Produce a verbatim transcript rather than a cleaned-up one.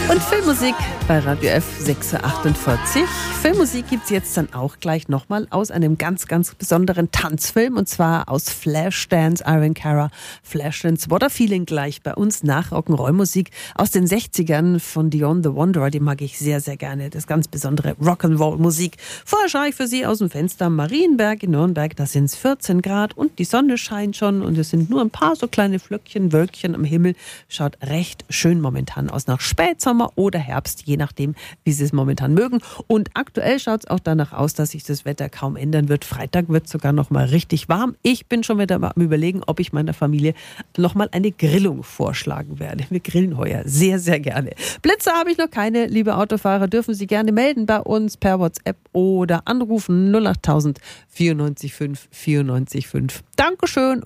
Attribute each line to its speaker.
Speaker 1: Und Filmmusik bei Radio F sechs Uhr achtundvierzig. Filmmusik gibt es jetzt dann auch gleich nochmal aus einem ganz, ganz besonderen Tanzfilm. Und zwar aus Flashdance, Irene Cara, Flashdance, What a Feeling gleich bei uns nach Rock'n'Roll-Musik aus den sechzigern von Dion the Wanderer. Die mag ich sehr, sehr gerne. Das ganz besondere Rock'n'Roll-Musik. Vorher schaue ich für Sie aus dem Fenster am Marienberg in Nürnberg. Da sind es vierzehn Grad und die Sonne scheint schon. Und es sind nur ein paar so kleine Flöckchen, Wölkchen am Himmel. Schaut recht schön momentan aus nach Spätsommer oder Herbst, je nachdem, wie Sie es momentan mögen. Und aktuell schaut es auch danach aus, dass sich das Wetter kaum ändern wird. Freitag wird es sogar noch mal richtig warm. Ich bin schon wieder am Überlegen, ob ich meiner Familie noch mal eine Grillung vorschlagen werde. Wir grillen heuer sehr, sehr gerne. Blitze habe ich noch keine. Liebe Autofahrer, dürfen Sie gerne melden bei uns per WhatsApp oder anrufen null acht tausend vierundneunzig fünf vierundneunzig fünf. Dankeschön.